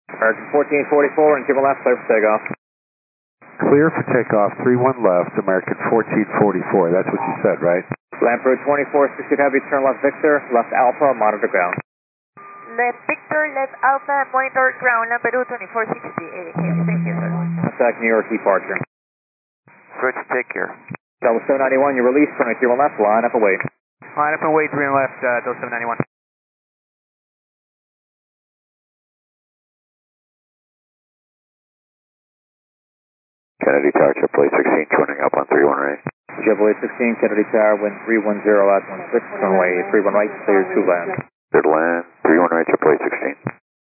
American 1444 and give a left, clear for takeoff. Clear for takeoff, 31 left, American 1444. That's what you said, right? Lamp road 2460 heavy, turn left Victor, left Alpha, monitor ground. Left Victor, left Alpha, monitor ground, Lampedu 2460. Thank you, sir. Contact New York departure. Switch, take care. Delta 791, you release, 23 left, line up and wait. Line up and wait, 3 and left, Delta 791. Kennedy Tower, JetBlue 16, tuning up on 318. JetBlue 16, Kennedy Tower, wind 310 at 16, runway 31 right, clear to land. Good land, 31 right, JetBlue 16.